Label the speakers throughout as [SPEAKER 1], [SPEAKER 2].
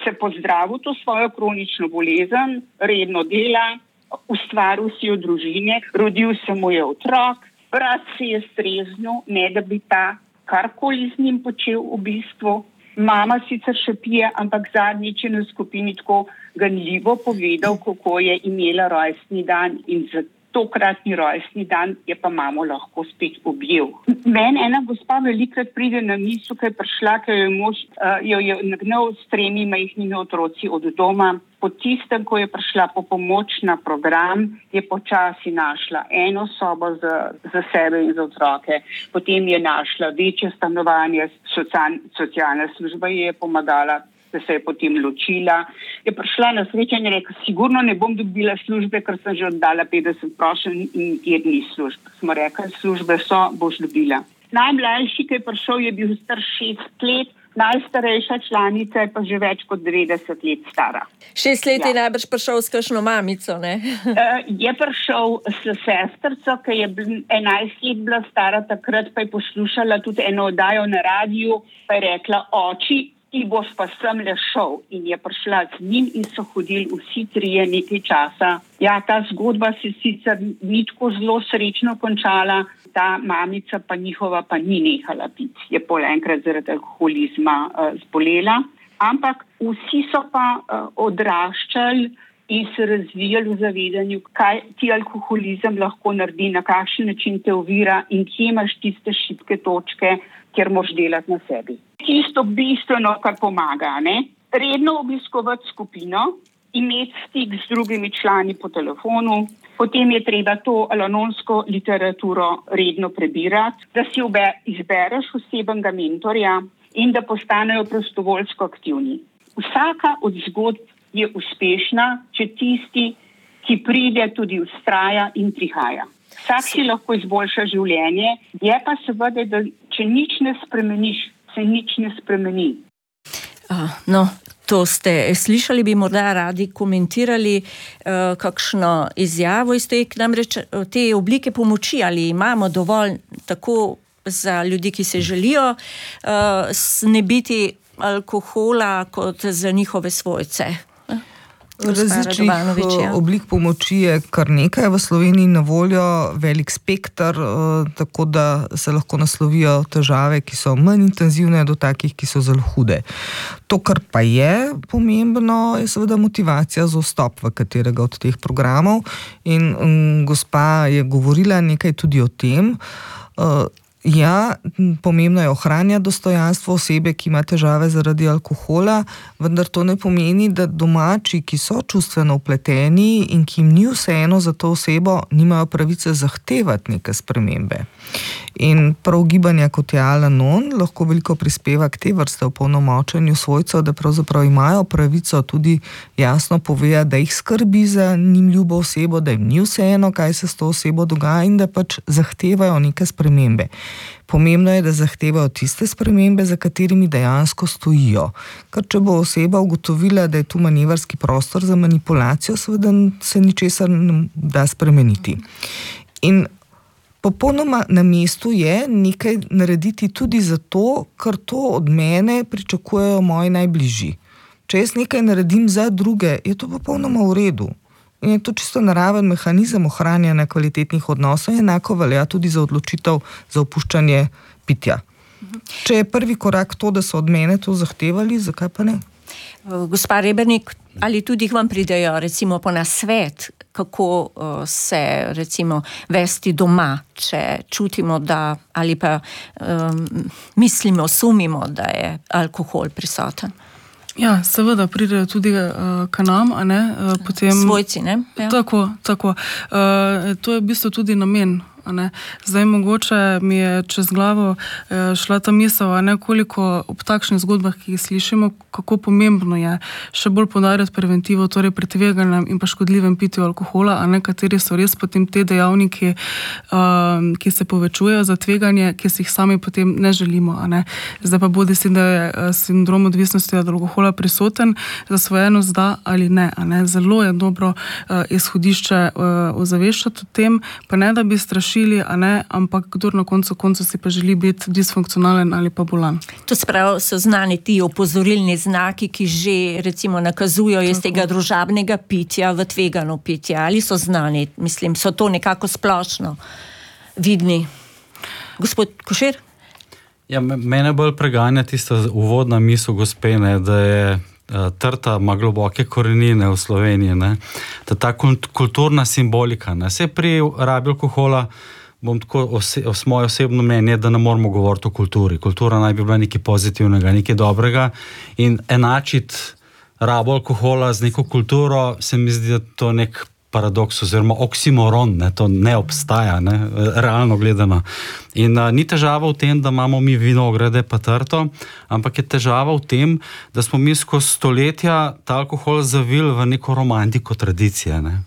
[SPEAKER 1] se pozdravil to svojo kronično bolezen, redno dela, ustvaril si v družine, rodil se mu je otrok, brat se je streznil, ne da bi ta karkoli z njim počel v bistvu. Mama sicer še pije, ampak zadnjič je na skupini tako ganljivo povedal, kako je imela rojstni dan in za tokratni rojstni dan je pa mamo lahko spet objel. Meni ena gospa velikrat pride na misel, ko je prišla, ker jo je nagnal s 3 majhnimi otroci od doma. Po tistem, ko je prišla po pomoč na program, je počasi našla eno sobo za sebe in za otroke. Potem je našla večje stanovanje, socialna služba je pomagala, da se je potem ločila. Je prišla na srečanje in rekla, sigurno ne bom dobila službe, ker sem že oddala 50 prošenj in jedni služb. Smo rekli, službe so, boš dobila. Najmlajši, ki je prišel, je bil star 6 let, najstarejša članica je pa že več kot 90 let stara.
[SPEAKER 2] 6 let je najbrž prišel s kakšno mamico, ne?
[SPEAKER 1] Je prišel s sestrco, ki je 11 let bila stara takrat, pa je poslušala tudi eno oddajo na radiju, pa je rekla, oči, ti boš pa sem le šel, in je prišla z njim in so hodili vsi 3 nekaj časa. Ja, ta zgodba se sicer ni tako zelo srečno končala, ta mamica pa njihova pa ni nehala piti, je pol enkrat zaradi alkoholizma zbolela, ampak vsi so pa odraščali in se razvijali v zavedanju, kaj ti alkoholizem lahko naredi, na kakšen način te ovira in kje imaš tiste šibke točke, kjer moraš delati na sebi. Tisto bistveno, kar pomaga, ne? Redno obiskovati skupino, imeti stik z drugimi člani po telefonu, potem je treba to alanonsko literaturo redno prebirati, da si izbereš osebnega mentorja in da postanejo prostovoljsko aktivni. Vsaka od zgodb je uspešna, če tisti, ki pride, tudi vztraja in prihaja. Vsak si lahko izboljša življenje, je pa seveda, da če nič ne spremeniš, se nič ne spremeni.
[SPEAKER 2] No, to ste slišali, bi morda radi komentirali kakšno izjavo iz te oblike pomoči, ali imamo dovolj tako za ljudi, ki se želijo znebiti alkohola, kot za njihove svojce.
[SPEAKER 3] Različnih oblik pomoči je kar nekaj v Sloveniji na voljo, velik spekter, tako da se lahko naslovijo težave, ki so manj intenzivne, do takih, ki so zelo hude. To, kar pa je pomembno, je seveda motivacija za vstop v katerega od teh programov in gospa je govorila nekaj tudi o tem. Ja, pomembno je ohranjati dostojanstvo osebe, ki ima težave zaradi alkohola, vendar to ne pomeni, da domači, ki so čustveno vpleteni in ki jim ni vseeno za to osebo, nimajo pravice zahtevati neke spremembe. In prav gibanja kot je Al-Anon lahko veliko prispeva k te vrste opolnomočenju svojcev, da pravzaprav imajo pravico tudi jasno povedati, da jih skrbi za njim ljubo osebo, da jim ni vseeno, kaj se s to osebo dogaja in da pač zahtevajo neke spremembe. Pomembno je, da zahtevajo tiste spremembe, za katerimi dejansko stojijo. Ker če bo oseba ugotovila, da je tu manevrski prostor za manipulacijo, seveda se ničesar ne da spremeniti. In popolnoma na mestu je nekaj narediti tudi zato, ker to od mene pričakujejo moji najbližji. Če jaz nekaj naredim za druge, je to popolnoma v redu. In je to čisto naraven mehanizem ohranjanja kvalitetnih odnosov, enako velja tudi za odločitev za opuščanje pitja. Če je prvi korak to, da so od mene to zahtevali, zakaj pa ne?
[SPEAKER 2] Gospa Rebernik, ali tudi k vam pridejo recimo po nasvet, kako se recimo vesti doma, če čutimo, da ali pa mislimo, sumimo, da je alkohol prisoten?
[SPEAKER 4] Ja, seveda pridejo tudi k nam, a ne? Potem,
[SPEAKER 2] svojci, ne? Ja.
[SPEAKER 4] Tako. To je v bistvu tudi namen. Zdaj mogoče mi je čez glavo šla ta misel, koliko ob takšnih zgodbah, ki jih slišimo, kako pomembno je še bolj poudarjati preventivo, torej pri tveganem in pa škodljivem pitju alkohola, kateri so res potem te dejavniki, ki se povečujejo za tveganje, ki si jih sami potem ne želimo. Zdaj pa bodi si, da je sindrom odvisnosti od alkohola prisoten, zasvojenost da ali ne. Zelo je dobro izhodišče ozaveščati o tem, pa ne da bi strašili naučili, ampak kdor na koncu si pa želi biti disfunkcionalen ali pa bolan.
[SPEAKER 2] To sprav so znani ti opozorilni znaki, ki že recimo nakazujo iz tega družabnega pitja v tvegano pitje. Ali so znani? Mislim, so to nekako splošno vidni. Gospod Košir?
[SPEAKER 5] Ja, mene bolj preganja tista uvodna misel gospene, da je trta ima globoke korenine v Sloveniji, ne? Ta kulturna simbolika. Ne? Vse pri rabi alkohola bom tako moje osebno mnenje, da ne moramo govoriti o kulturi. Kultura naj bi bila nekaj pozitivnega, nekaj dobrega in enačiti rabo alkohola z neko kulturo, se mi zdi, da to nek paradoks oziroma oksimoron, ne? To ne obstaja, ne? Realno gledano. In ni težava v tem, da imamo mi vinograde pa trto, ampak je težava v tem, da smo mi skozi stoletja ta alkohol zavili v neko romantiko tradicije, ne?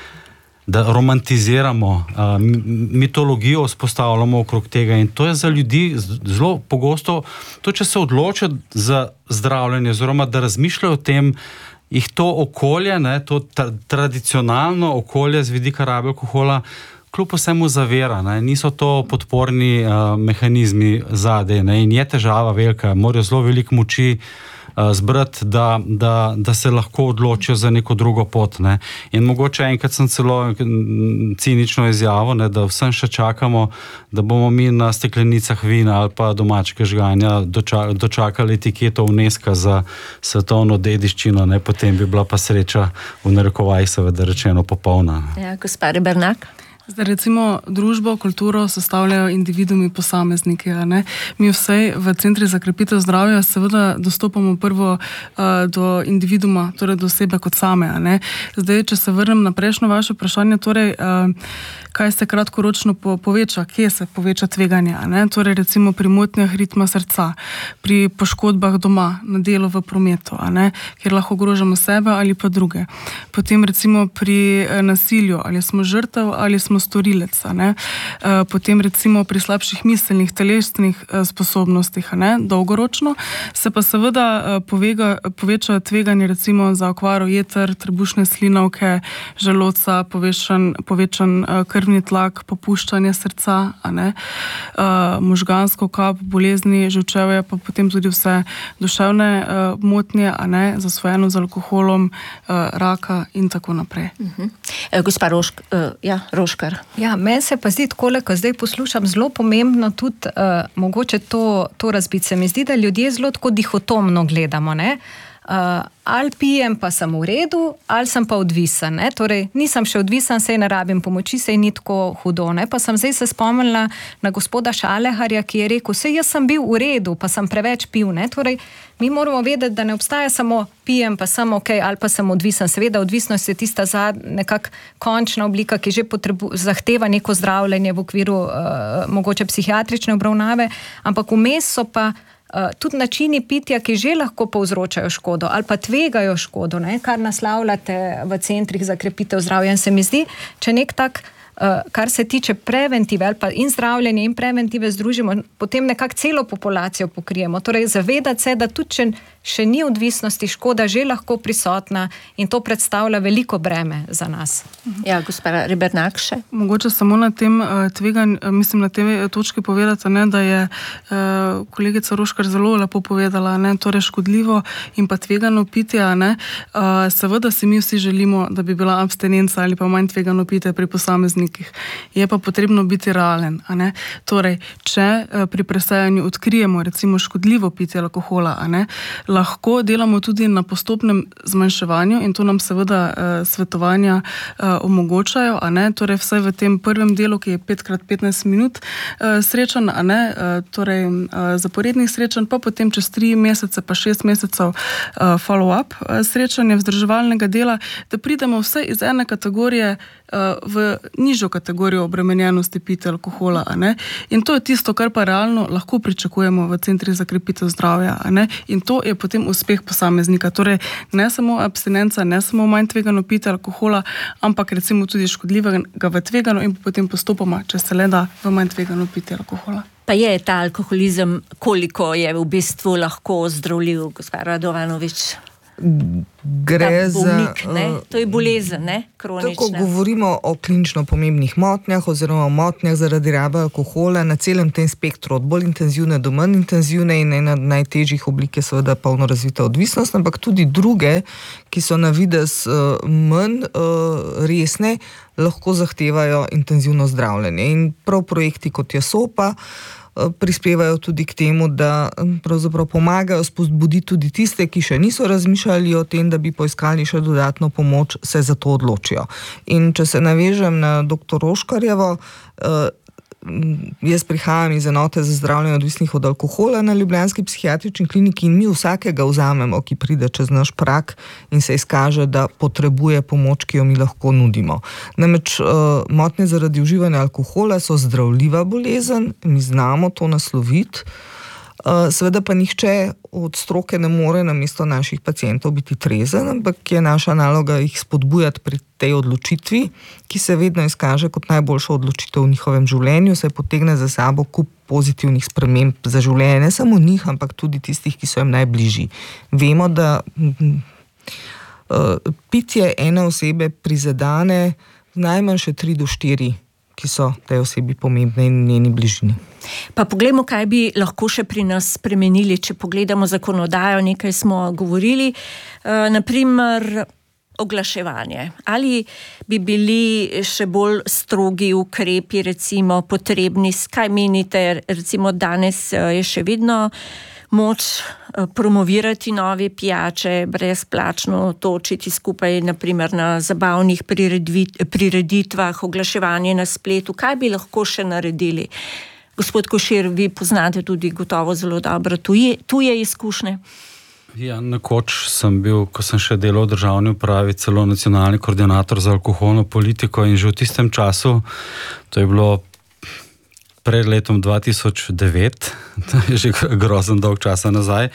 [SPEAKER 5] Da romantiziramo, mitologijo vzpostavljamo okrog tega in to je za ljudi zelo pogosto, to če se odločijo za zdravljenje oziroma da razmišljajo o tem, jih to okolje, ne, to tradicionalno okolje z vidika rabe alkohola kljub vsemu zavira, ne, niso to podporni mehanizmi zadaj, ne, in je težava velika, morajo zelo veliko moči zbrati, da se lahko odločijo za neko drugo pot, ne. In mogoče enkrat sem celo cinično izjavil, ne, da vsem še čakamo, da bomo mi na steklenicah vina ali pa domačega žganja dočakali etiketo UNESCO za svetovno dediščino, ne, potem bi bila pa sreča v narekovajih seveda rečeno popolna.
[SPEAKER 2] Ja, gospa Rebernak.
[SPEAKER 4] Zdaj, recimo, družbo, kulturo sestavljajo individumi, posamezniki, ne? Mi vsej v Centri za krepitev zdravja seveda dostopamo prvo do individuma, torej do osebe kot same, ne? Zdaj, če se vrnem na prejšnjo vaše vprašanje, torej, kaj se kratkoročno poveča, kje se poveča tveganje, ne? Torej, recimo pri motnjah ritma srca, pri poškodbah doma, na delu v prometu, ne? Kjer lahko ogrožamo sebe ali pa druge. Potem recimo pri nasilju, ali smo žrtev ali smo storilec, ne? Potem recimo pri slabših miselnih, telesnih sposobnostih, ne? Dolgoročno se pa seveda poveča tveganje recimo za okvaro jeter, trebušne slinavke, želodca, povečan krvni tlak, popuščanje srca, ne? Možgansko kap, bolezni živčevja, pa potem tudi vse duševne motnje, ne? Zasvojeno z alkoholom, raka in tako naprej.
[SPEAKER 2] Gospa Roškar.
[SPEAKER 6] Ja, meni se pa zdi takole, ko zdaj poslušam, zelo pomembno tudi mogoče to razbiti. Se mi zdi, da ljudje zelo tako dihotomno gledamo, ne? Ali pijem, pa sem v redu, ali sem pa odvisen, ne? Torej, nisem še odvisen, sej ne rabim pomoči, sej ni tako hudo, ne? Pa sem zdaj se spomnila na gospoda Šaleharja, ki je rekel, sej jaz sem bil v redu, pa sem preveč pil, ne? Torej, mi moramo vedeti, da ne obstaja samo pijem, pa sem ok, ali pa sem odvisen. Seveda, odvisnost je tista nekak končna oblika, ki že zahteva neko zdravljenje v okviru mogoče psihiatrične obravnave, ampak vmes so pa tudi načini pitja, ki že lahko povzročajo škodo ali pa tvegajo škodo, ne, kar naslavljate v Centrih za krepitev zdravja. In se mi zdi, če nek tak, kar se tiče preventive ali pa in zdravljenje in preventive združimo, potem nekako celo populacijo pokrijemo. Torej, zavedati se, da tudi če še ni odvisnosti, škoda že lahko prisotna in to predstavlja veliko breme za nas.
[SPEAKER 2] Ja, gospa Rebernak še.
[SPEAKER 4] Mogoče samo na tem mislim na tej točki povedati, ne, da je kolegica Roškar zelo lepo povedala, ne, torej škodljivo in pa tvegano pitje, ne. Seveda si mi vsi želimo, da bi bila abstinenca ali pa manj tvegano pitje pri posameznikih. Je pa potrebno biti realen, ne. Torej, če pri presajanju odkrijemo recimo škodljivo pitje alkohola, ne, lahko delamo tudi na postopnem zmanjševanju in to nam seveda svetovanja omogočajo, a ne, torej vsaj v tem prvem delu, ki je 5x15 minut srečanj, a ne, torej zaporednih srečanj, pa potem čez 3 mesece, pa 6 mesecev follow-up srečanje vzdrževalnega dela, da pridemo vse iz ene kategorije v nižjo kategorijo obremenjenosti pitja alkohola, a ne, in to je tisto, kar pa realno lahko pričakujemo v Centrih za krepitev zdravja, a ne, in to je potem uspeh posameznika. Torej, ne samo abstinenca, ne samo manj tvegano pitje alkohola, ampak recimo tudi škodljivega v tvegano in potem postopoma, če se le da, v manj tvegano pitje alkohola.
[SPEAKER 2] Pa je ta alkoholizem, koliko je v bistvu lahko zdravljiv, gospa Radovanovič?
[SPEAKER 3] Gre
[SPEAKER 2] bolnik,
[SPEAKER 3] za...
[SPEAKER 2] To je bolezen, kronična.
[SPEAKER 3] Tako govorimo o klinično pomembnih motnjah oziroma o motnjah zaradi rabe alkohola na celem tem spektru, od bolj intenzivne do manj intenzivne, in ena od najtežjih oblik je seveda polno razvita odvisnost, ampak tudi druge, ki so na videz manj resne, lahko zahtevajo intenzivno zdravljenje. In prav projekti kot je SOPA prispevajo tudi k temu, da pravzaprav pomagajo spodbuditi tudi tiste, ki še niso razmišljali o tem, da bi poiskali še dodatno pomoč, se za to odločijo. In če se navežem na dr. Roškarjevo, jaz prihajam iz enote za zdravljenje odvisnih od alkohola na ljubljanski psihiatrični kliniki in mi vsakega vzamemo, ki pride čez naš prag in se izkaže, da potrebuje pomoč, ki jo mi lahko nudimo. Namreč motnje zaradi uživanja alkohola so zdravljiva bolezen, mi znamo to nasloviti, seveda pa nihče od stroke ne more namesto naših pacientov biti trezen, ampak je naša naloga jih spodbujati pri tej odločitvi, ki se vedno izkaže kot najboljša odločitev v njihovem življenju, saj potegne za sabo kup pozitivnih sprememb za življenje, ne samo njih, ampak tudi tistih, ki so jim najbližji. Vemo, da pitje ene osebe prizadene najmanj še 3 do 4, ki so tej osebi pomembne in njeni bližini.
[SPEAKER 2] Pa poglejmo, kaj bi lahko še pri nas spremenili, če pogledamo zakonodajo, nekaj smo govorili, naprimer oglaševanje. Ali bi bili še bolj strogi ukrepi, recimo potrebni, kaj menite, recimo danes je še vedno moč promovirati nove pijače, brezplačno točiti skupaj, naprimer na zabavnih prireditvah, oglaševanje na spletu. Kaj bi lahko še naredili? Gospod Košir, vi poznate tudi gotovo zelo dobro tuje izkušnje.
[SPEAKER 5] Ja, nekoč sem bil, ko sem še delal v državni upravi, celo nacionalni koordinator za alkoholno politiko in že v tistem času, to je bilo pred letom 2009, to je že grozen dolg časa nazaj,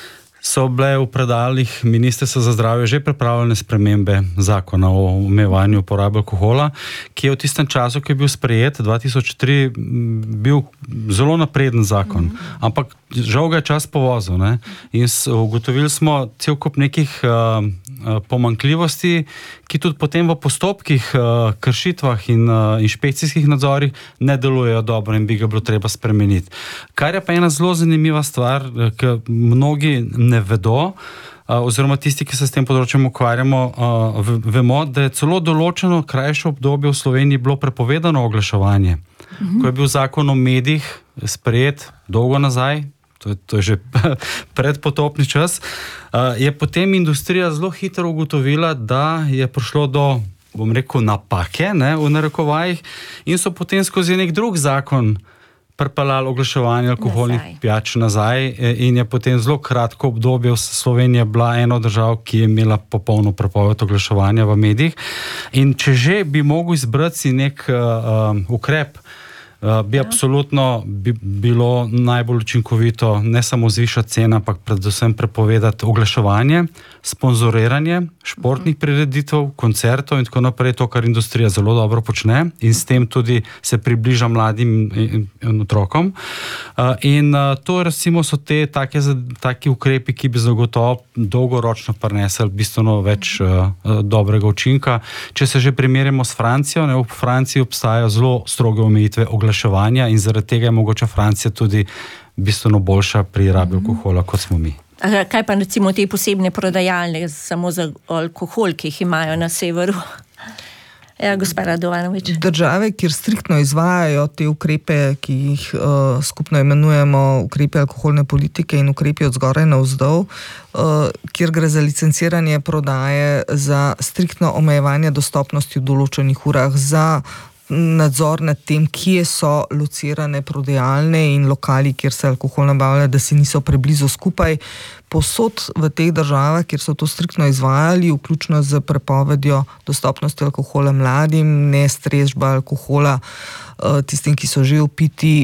[SPEAKER 5] so bile v predalih Ministrstva za zdravje že pripravljene spremembe zakona o omejevanju uporabe alkohola, ki je v tistem času, ki je bil sprejet, 2003, bil zelo napreden zakon. Ampak žal ga je čas povozil, ne? In ugotovili smo cel kup nekih pomanjkljivosti, ki tudi potem v postopkih, kršitvah in inšpekcijskih nadzorih ne delujejo dobro in bi ga bilo treba spremeniti. Kar je pa ena zelo zanimiva stvar, ki mnogi ne vedo, oziroma tisti, ki se s tem področjem ukvarjamo, vemo, da je celo določeno krajše obdobje v Sloveniji bilo prepovedano oglaševanje. Ko je bil zakon o medijih sprejet dolgo nazaj, to je že predpotopni čas, je potem industrija zelo hitro ugotovila, da je prišlo do, bom rekel, napake, ne, v narekovajih, in so potem skozi nek drug zakon pripeljali oglaševanje alkoholnih pijač nazaj in je potem zelo kratko obdobje Slovenija bila ena od držav, ki je imela popolno prepoved oglaševanja v medijih. In če že bi mogel izbrati nek ukrep, bi absolutno bilo najbolj učinkovito ne samo zvišati cene, ampak predvsem prepovedati oglaševanje, sponzoriranje športnih prireditev, koncertov in tako naprej, to, kar industrija zelo dobro počne in s tem tudi se približa mladim in otrokom. In to recimo so taki ukrepi, ki bi zagotovo dolgoročno prinesli bistveno več dobrega učinka. Če se že primerjamo s Francijo, v Franciji obstajajo zelo stroge omejitve oglaševanja in zaradi tega je mogoče Francija tudi bistveno boljša pri rabi alkohola, kot smo mi.
[SPEAKER 2] Kaj pa recimo te posebne prodajalne samo za alkohol, ki jih imajo na severu? Ja, gospa Radovanovič.
[SPEAKER 3] Države, kjer striktno izvajajo te ukrepe, ki jih skupno imenujemo ukrepe alkoholne politike in ukrepi od zgoraj navzdol, kjer gre za licenciranje prodaje, za striktno omejevanje dostopnosti v določenih urah, za nadzor nad tem, kje so locirane prodajalne in lokali, kjer se alkohol nabavlja, da si niso preblizu skupaj. Posod v teh državah, kjer so to striktno izvajali, vključno z prepovedjo dostopnosti alkohola mladim, ne strežba alkohola tistim, ki so že opiti,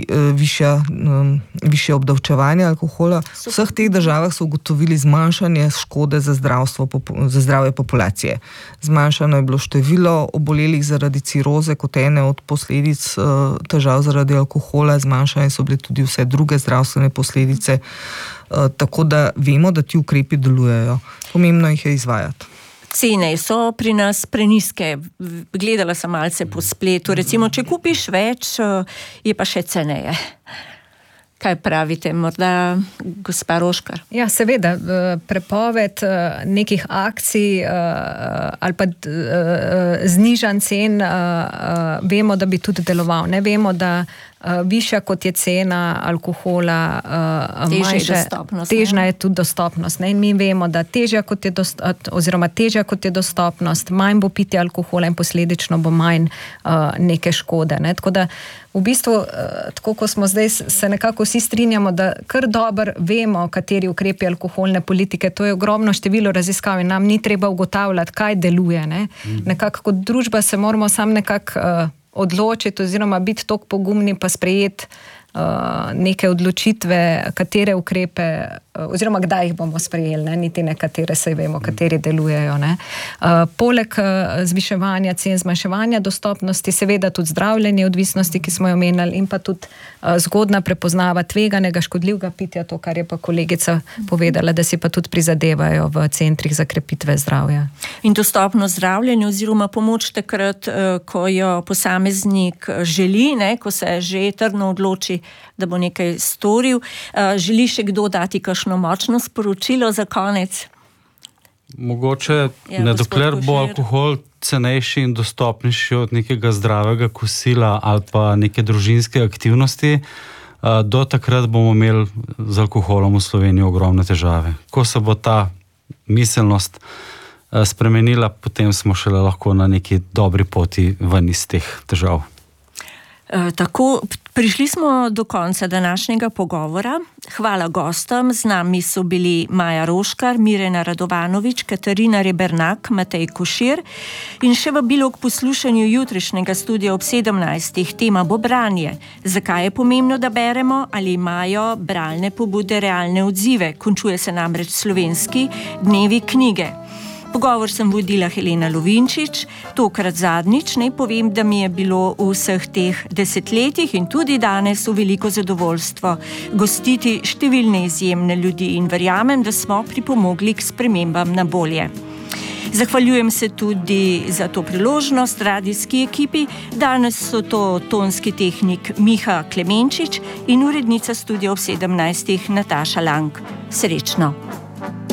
[SPEAKER 3] višje obdavčevanje alkohola. V vseh teh državah so ugotovili zmanjšanje škode za zdravje populacije. Zmanjšano je bilo število obolelih zaradi ciroze kot ene od posledic težav zaradi alkohola, zmanjšane so bile tudi vse druge zdravstvene posledice tako da vemo, da ti ukrepi delujejo. Pomembno jih je izvajati.
[SPEAKER 2] Cene so pri nas preniske. Gledala sem malce po spletu. Recimo, če kupiš več, je pa še ceneje. Kaj pravite, morda gospa Roškar?
[SPEAKER 6] Ja, seveda, prepoved nekih akcij ali pa znižanj cen vemo, da bi tudi deloval. Ne vemo, da višja kot je cena alkohola, težna je tudi dostopnost. Ne? In mi vemo, da težja kot je dostopnost, manj bo pitje alkohola in posledično bo manj neke škode. Ne? Tako da v bistvu, tako ko smo zdaj, se nekako vsi strinjamo, da kar dobro vemo, kateri ukrepi alkoholne politike, to je ogromno število raziskav in nam ni treba ugotavljati, kaj deluje. Ne? Nekako kot družba se moramo sam nekako odločiti oziroma biti toliko pogumni pa sprejeti neke odločitve, katere ukrepe oziroma kdaj jih bomo sprejeli, ne? Niti nekatere se vemo, kateri delujejo. Ne? Poleg zviševanja cen, zmanjševanja dostopnosti, seveda tudi zdravljenje odvisnosti, ki smo jo omenjali, in pa tudi zgodna prepoznava tveganega, škodljivega pitja, to, kar je pa kolegica povedala, da si pa tudi prizadevajo v centrih za krepitve zdravja.
[SPEAKER 2] In dostopno zdravljenje oziroma pomoč takrat, ko jo posameznik želi, ne? Ko se že trdno odloči, da bo nekaj storil. Želi še kdo dati kakšno močno sporočilo za konec?
[SPEAKER 5] Mogoče, dokler bo alkohol cenejši in dostopnejši od nekega zdravega kosila ali pa neke družinske aktivnosti, do takrat bomo imeli z alkoholom v Sloveniji ogromne težave. Ko se bo ta miselnost spremenila, potem smo šele lahko na neki dobri poti ven iz teh težav.
[SPEAKER 2] Tako, prišli smo do konca današnjega pogovora. Hvala gostom, z nami so bili Maja Roškar, Mirjana Radovanovič, Katarina Rebernak, Matej Košir in še vabilo k poslušanju jutrišnjega studia ob 17. Tema bo branje. Zakaj je pomembno, da beremo? Ali imajo bralne pobude realne odzive? Končuje se namreč slovenski dnevi knjige. Pogovor sem vodila Helena Lovinčič, tokrat zadnjič. Naj povem, da mi je bilo v vseh teh desetletjih in tudi danes v veliko zadovoljstvo gostiti številne izjemne ljudi in verjamem, da smo pripomogli k spremembam na bolje. Zahvaljujem se tudi za to priložnost radijski ekipi. Danes so to tonski tehnik Miha Klemenčič in urednica studia ob 17. Nataša Lang. Srečno!